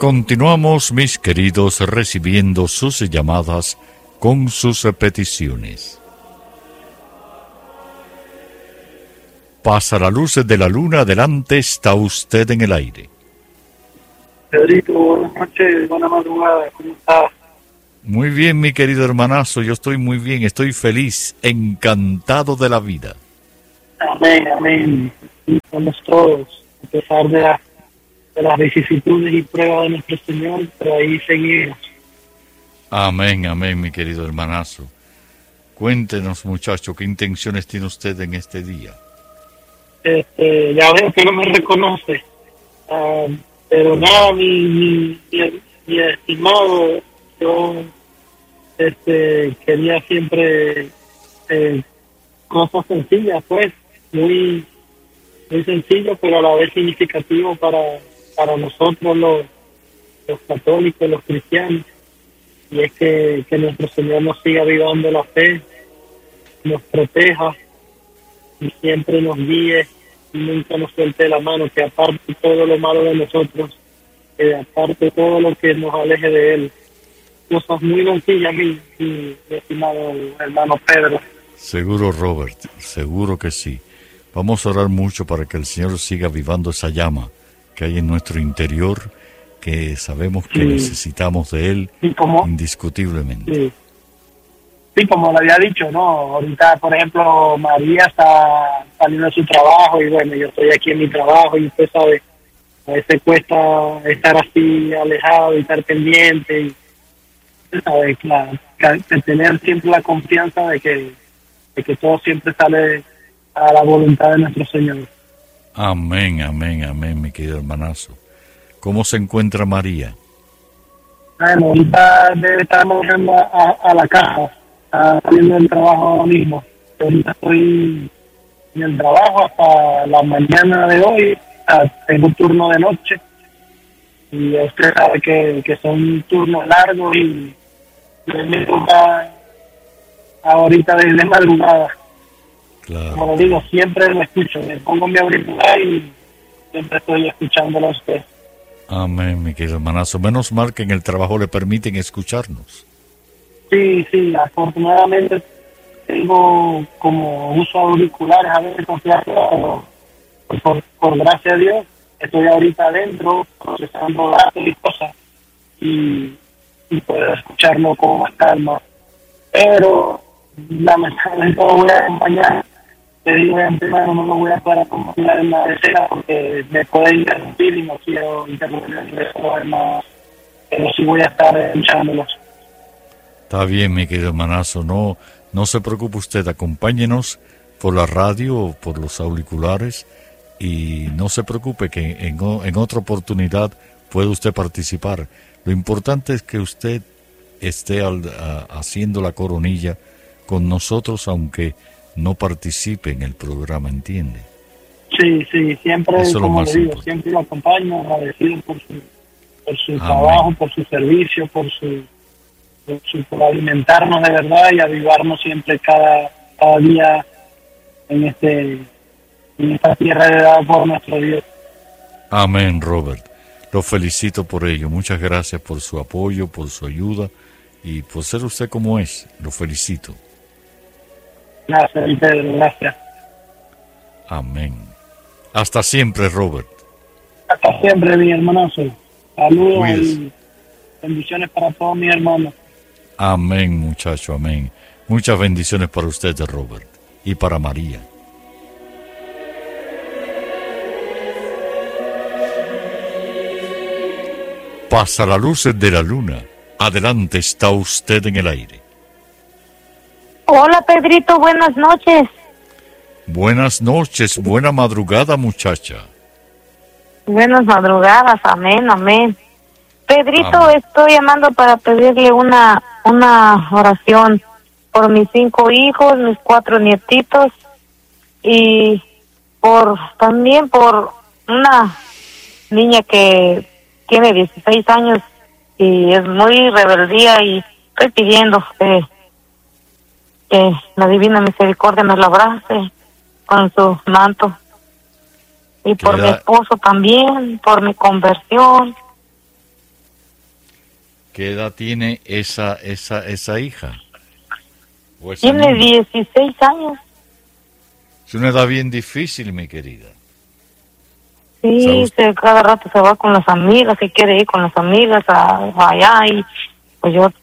Continuamos, mis queridos, recibiendo sus llamadas con sus peticiones. Pasa la luz de la luna, adelante, está usted en el aire. Pedrito, buenas noches, buena madrugada, ¿cómo estás? Muy bien, mi querido hermanazo, yo estoy muy bien, estoy feliz, encantado de la vida. Amén, amén. Y somos todos, a pesar de las vicisitudes y pruebas de nuestro Señor, pero ahí seguimos. Amén, amén, mi querido hermanazo. Cuéntenos, muchacho, ¿qué intenciones tiene usted en este día? Ya veo que no me reconoce, pero nada, mi estimado, yo quería siempre cosas sencillas, pues, muy sencillo, pero a la vez significativo para nosotros los católicos, los cristianos, y es que nuestro Señor nos siga avivando la fe, nos proteja y siempre nos guíe y nunca nos suelte la mano, que aparte todo lo malo de nosotros, que aparte todo lo que nos aleje de Él. Cosas muy sencillas, mi estimado hermano Pedro. Seguro, Robert, seguro que sí. Vamos a orar mucho para que el Señor siga avivando esa llama que hay en nuestro interior, que sabemos que necesitamos de Él indiscutiblemente. Sí. Sí, como lo había dicho, ¿no? Ahorita, por ejemplo, María está saliendo de su trabajo y bueno, yo estoy aquí en mi trabajo y usted sabe, a veces cuesta estar así alejado y estar pendiente y usted sabe, tener siempre la confianza de que todo siempre sale a la voluntad de nuestro Señor. Amén, amén, amén, mi querido hermanazo. ¿Cómo se encuentra María? Bueno, ahorita debe estar volviendo a la casa. Saliendo del trabajo ahora mismo. Ahorita estoy en el trabajo hasta la mañana de hoy. Tengo un turno de noche. Y usted sabe que son turnos largos y me toca ahorita de madrugada. Claro. Como digo, siempre lo escucho. Me pongo mi auricular y siempre estoy escuchándolo a usted. Amén, mi querido hermanazo. Menos mal que en el trabajo le permiten escucharnos. Sí, afortunadamente tengo como uso auriculares a veces pero por gracia a Dios estoy ahorita adentro procesando datos y cosas y puedo escucharlo con más calma, pero lamentablemente no voy a acompañar, te digo de antemano, no lo voy a poder acompañar en la escena porque me puede interrumpir y no quiero interrumpir el resto de los hermanos, pero sí voy a estar escuchándolos. Está bien, mi querido hermanazo, no se preocupe usted, acompáñenos por la radio o por los auriculares y no se preocupe que en otra oportunidad puede usted participar. Lo importante es que usted esté haciendo la coronilla con nosotros, aunque no participe en el programa, ¿entiende? Sí, siempre, eso como le digo, siempre lo acompaño, agradecido por su trabajo, por su servicio, por alimentarnos de verdad y avivarnos siempre cada día en esta tierra heredada por nuestro Dios. Amén, Robert. Lo felicito por ello. Muchas gracias por su apoyo, por su ayuda y por ser usted como es. Lo felicito. Gracias, Pedro, gracias. Amén. Hasta siempre, Robert. Hasta siempre, mi hermanazo. Saludos y bendiciones para todos mis hermanos. Amén, muchacho, amén. Muchas bendiciones para usted, Robert, y para María. Pasa la luz de la luna. Adelante, está usted en el aire. Hola, Pedrito, buenas noches. Buenas noches, buena madrugada, muchacha. Buenas madrugadas, amén, amén. Pedrito, amén. Estoy llamando para pedirle una oración por mis 5 hijos, mis 4 nietitos y también por una niña que tiene 16 años y es muy rebeldía y estoy pidiendo que la Divina Misericordia me la abrace con su manto. Y por mi esposo también, por mi conversión. ¿Qué edad tiene esa hija? ¿O esa Tiene niña? 16 años. Es una edad bien difícil, mi querida. Sí, cada rato se va con las amigas, se quiere ir con las amigas allá y pues yo,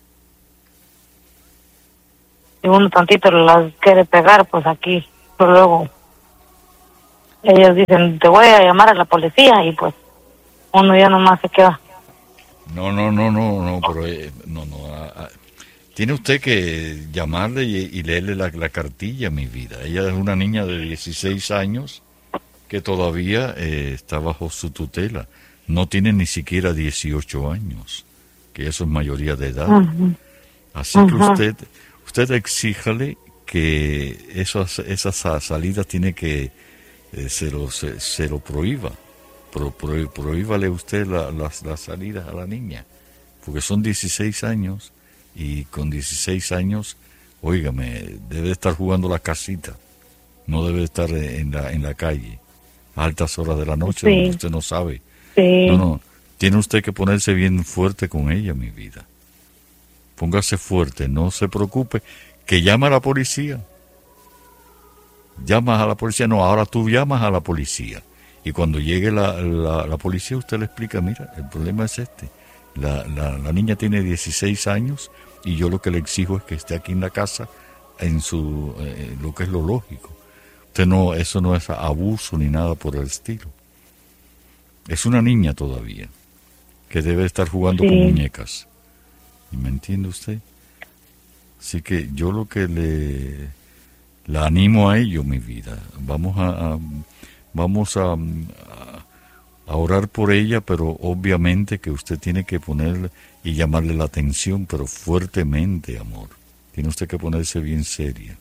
y uno tantito las quiere pegar, pues aquí, pero luego ellos dicen, te voy a llamar a la policía y pues uno ya nomás se queda. No, pero tiene usted que llamarle y leerle la cartilla, mi vida. Ella es una niña de 16 años que todavía está bajo su tutela. No tiene ni siquiera 18 años, que eso es mayoría de edad. Ujú. Así que usted exíjale que esas salidas tiene que se lo prohíba. Prohíbale usted las salidas a la niña, porque son 16 años y con 16 años, óigame, debe estar jugando la casita, no debe estar en la calle a altas horas de la noche, Sí. donde usted no sabe. Sí. No, tiene usted que ponerse bien fuerte con ella, mi vida. Póngase fuerte, no se preocupe, que llama a la policía. Llamas a la policía, no, ahora tú llamas a la policía. Y cuando llegue la policía, usted le explica, mira, el problema es este. La niña tiene 16 años y yo lo que le exijo es que esté aquí en la casa en lo que es lo lógico. Eso no es abuso ni nada por el estilo. Es una niña todavía que debe estar jugando Sí. con muñecas. ¿Y me entiende usted? Así que yo lo que la animo a ello, mi vida. Vamos a orar por ella, pero obviamente que usted tiene que poner y llamarle la atención, pero fuertemente, amor. Tiene usted que ponerse bien seria.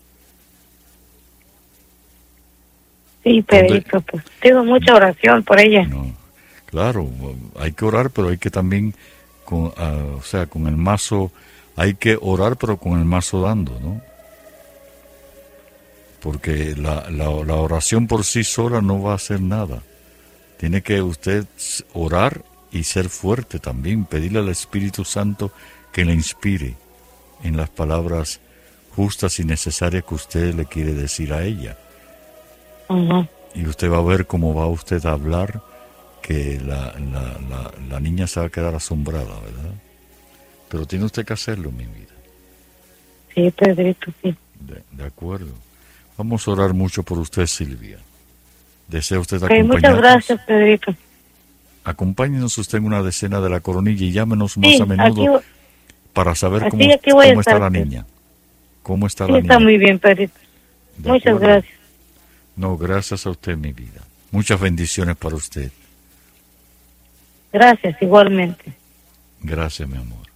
Sí, Pedrito, pues tengo mucha oración por ella. No, claro, hay que orar, pero hay que también, con el mazo, hay que orar, pero con el mazo dando, ¿no? Porque la oración por sí sola no va a hacer nada. Tiene que usted orar y ser fuerte también, pedirle al Espíritu Santo que le inspire en las palabras justas y necesarias que usted le quiere decir a ella. Ujú. Y usted va a ver cómo va usted a hablar, que la niña se va a quedar asombrada, ¿verdad? Pero tiene usted que hacerlo, mi vida. Sí, Pedrito, sí. De acuerdo. Vamos a orar mucho por usted, Silvia. ¿Desea usted Ok, acompañarnos? muchas gracias, Pedrito. Acompáñenos usted en una decena de la Coronilla y llámenos más Sí, a menudo aquí, para saber aquí voy a cómo está estar, la pues. niña. ¿Cómo está Sí, la está niña? muy bien, Pedrito. ¿De Muchas acuerdo? gracias. No, gracias a usted, mi vida. Muchas bendiciones para usted. Gracias, igualmente. Gracias, mi amor.